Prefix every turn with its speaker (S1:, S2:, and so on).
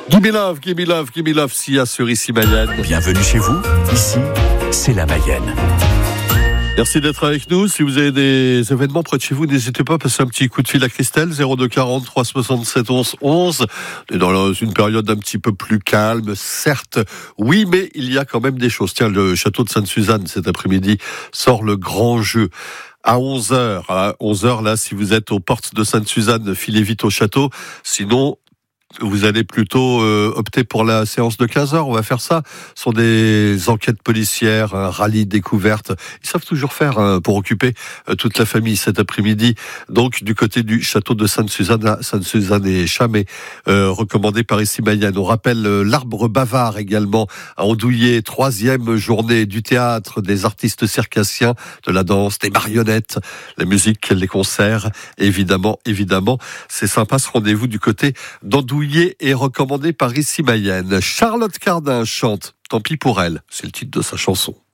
S1: Give me love, Sia sur Ici Mayenne.
S2: Bienvenue chez vous, ici, c'est la Mayenne.
S1: Merci d'être avec nous. Si vous avez des événements près de chez vous, n'hésitez pas à passer un petit coup de fil à Christelle, 02 40 367 11 11. On est dans une période un petit peu plus calme, certes. Oui, mais il y a quand même des choses. Tiens, le château de Sainte-Suzanne, cet après-midi, sort le grand jeu. À 11h. À 11h, là, si vous êtes aux portes de Sainte-Suzanne, filez vite au château. Sinon, vous allez plutôt opter pour la séance de 15h. On va faire ça. Ce sont des enquêtes policières, un rallye découverte. Ils savent toujours faire pour occuper toute la famille cet après-midi. Donc, du côté du château de Sainte-Suzanne, à Sainte-Suzanne et Chambé, recommandé par Ici Mayenne. On rappelle l'Arbre Bavard également à Andouillé, 3e journée du théâtre, des artistes circassiens, de la danse, des marionnettes, la musique, les concerts. Évidemment, c'est sympa ce rendez-vous du côté d'Andouillé est recommandé par Ici Mayenne. Charlotte Cardin chante « Tant pis pour elle », c'est le titre de sa chanson.